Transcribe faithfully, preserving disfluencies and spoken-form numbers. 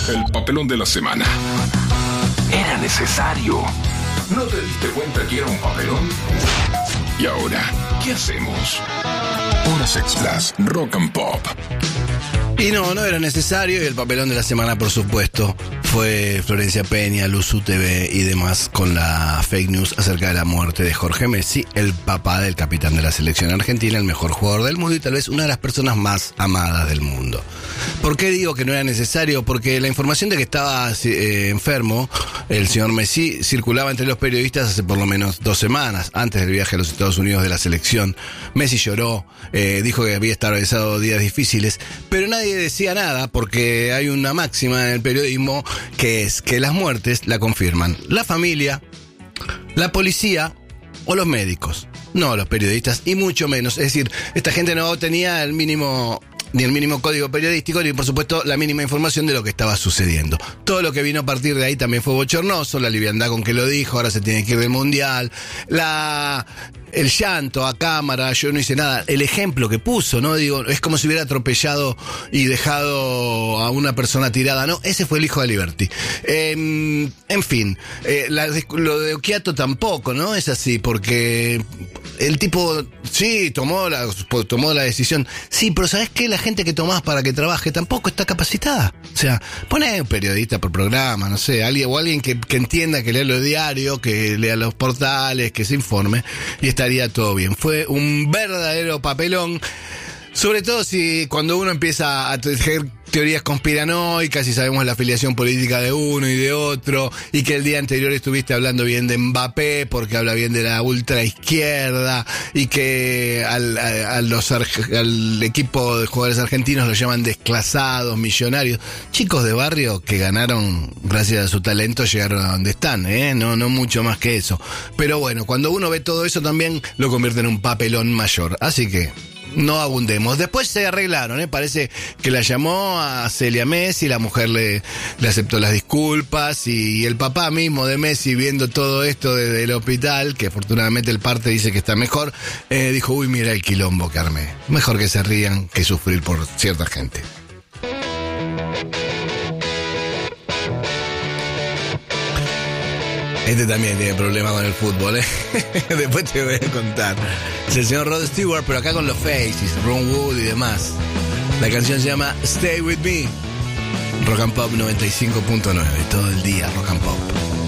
El papelón de la semana. ¿Era necesario? ¿No te diste cuenta que era un papelón? Y ahora, ¿qué hacemos? Horas extras, Rock and Pop. Y no, no era necesario, y el papelón de la semana, por supuesto, fue Florencia Peña, Luz U T V y demás con la fake news acerca de la muerte de Jorge Messi, el papá del capitán de la selección argentina, el mejor jugador del mundo y tal vez una de las personas más amadas del mundo. ¿Por qué digo que no era necesario? Porque la información de que estaba eh, enfermo el señor Messi circulaba entre los periodistas hace por lo menos dos semanas, antes del viaje a los Estados Unidos de la selección. Messi lloró, eh, dijo que había atravesado días difíciles, pero nadie decía nada porque hay una máxima en el periodismo que es que las muertes la confirman la familia, la policía o los médicos, no los periodistas, y mucho menos. Es decir, esta gente no tenía el mínimo... ni el mínimo código periodístico, ni por supuesto la mínima información de lo que estaba sucediendo. Todo lo que vino a partir de ahí también fue bochornoso, la liviandad con que lo dijo, ahora se tiene que ir del mundial, la... el llanto a cámara, yo no hice nada, el ejemplo que puso, ¿no? Digo, es como si hubiera atropellado y dejado a una persona tirada, ¿no? Ese fue el hijo de Liberty. Eh, en fin, eh, la, lo de Occhiato tampoco, ¿no? Es así, porque el tipo, sí, tomó la, tomó la decisión, sí, pero ¿sabés qué? La gente que tomás para que trabaje tampoco está capacitada. O sea, pone un periodista por programa, no sé, alguien o alguien que, que entienda, que lea los diarios, que lea los portales, que se informe, y estaría todo bien. Fue un verdadero papelón, sobre todo si cuando uno empieza a tejer teorías conspiranoicas y sabemos la afiliación política de uno y de otro, y que el día anterior estuviste hablando bien de Mbappé porque habla bien de la ultraizquierda, y que al, a, a los, al equipo de jugadores argentinos los llaman desclasados, millonarios, chicos de barrio que ganaron gracias a su talento, llegaron a donde están, ¿eh? no, no mucho más que eso. Pero bueno, cuando uno ve todo eso también lo convierte en un papelón mayor, así que no abundemos. Después se arreglaron, ¿eh? Parece que la llamó a Celia Messi, la mujer le, le aceptó las disculpas, y el papá mismo de Messi, viendo todo esto desde el hospital, que afortunadamente el parte dice que está mejor, eh, dijo, uy, mira el quilombo que armé. Mejor que se rían que sufrir por cierta gente. Este también tiene problemas con el fútbol, ¿eh? Después te voy a contar. Es el señor Rod Stewart, pero acá con los Faces, Ron Wood y demás. La canción se llama Stay With Me. Rock and Pop noventa y cinco punto nueve. Todo el día Rock and Pop.